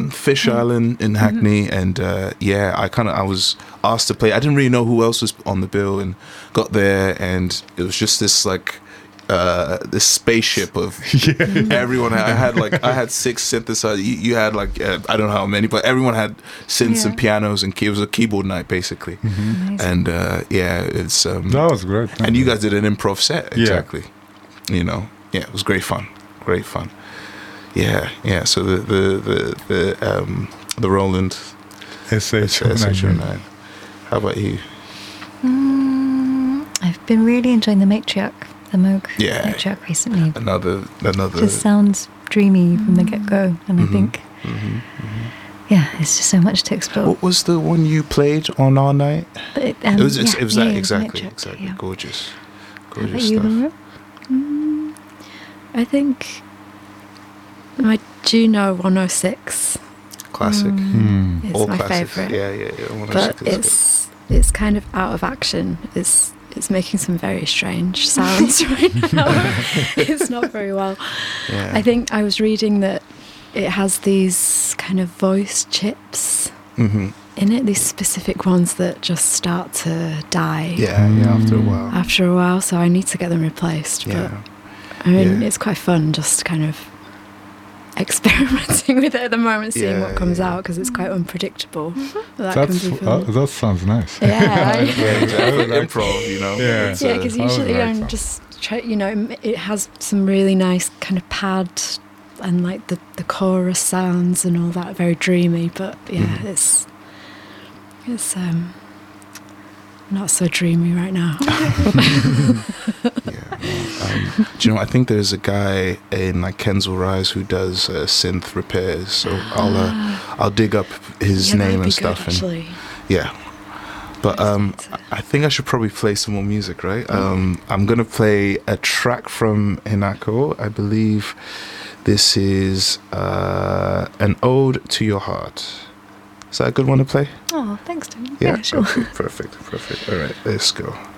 Fish Island in Hackney, and I was asked to play. I didn't really know who else was on the bill, and got there, and it was just this like this spaceship of everyone. I had 6 synthesizers. You had like I don't know how many, but everyone had synths and pianos, and it was a keyboard night basically. And it's that was great. And you guys did an improv set, exactly. You know, it was great fun. Yeah. So the Roland SH09. How about you? I've been really enjoying the Matriarch. The Moog Matriarch recently. Another. Just sounds dreamy from the get-go, and I think, it's just so much to explore. What was the one you played on our night? It was that exactly. Yeah. Gorgeous How about stuff. you, Laura? I think my Juno 106 Classic. is All my classics. favourite. Yeah. But it's kind of out of action. It's making some very strange sounds right now. It's not very well. Yeah. I think I was reading that it has these kind of voice chips in it, these specific ones that just start to die. Yeah, after a while. So I need to get them replaced. Yeah. But I mean, it's quite fun just kind of experimenting with it at the moment, seeing what comes out, because it's quite unpredictable. But that can be fun. That sounds nice. Yeah. Improv, you know. Yeah. Yeah, because usually I'm just it has some really nice kind of pad and like the chorus sounds and all that, very dreamy. But it's not so dreamy right now. Do you know, I think there's a guy in like Kensal Rise who does synth repairs, so I'll dig up his name and stuff. Actually. But I think I should probably play some more music, right? I'm gonna play a track from Hinako. I believe this is an ode to your heart. Is that a good one to play? Oh, thanks, Tim. Yeah, Sure. Perfect. All right, let's go.